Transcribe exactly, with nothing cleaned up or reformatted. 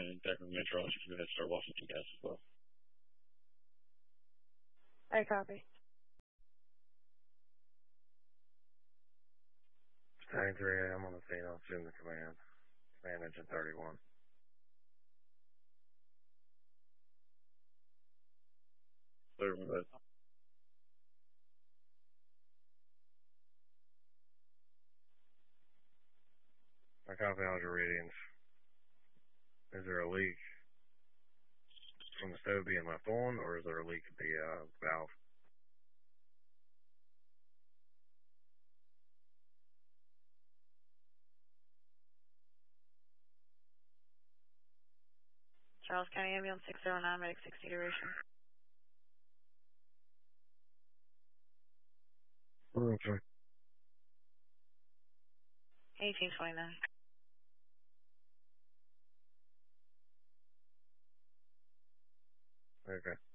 and Deckman Metrology can go ahead and start Washington Gas as well. I copy. ninety-three, I'm on the scene. I'll assume the command. Command engine thirty-one. Clear from that. I copy all your readings. Is there a leak from the stove being left on, or is there a leak at the uh, valve? Charles County Ambulance six oh nine, medic sixty duration. Okay. eighteen twenty-nine. Okay.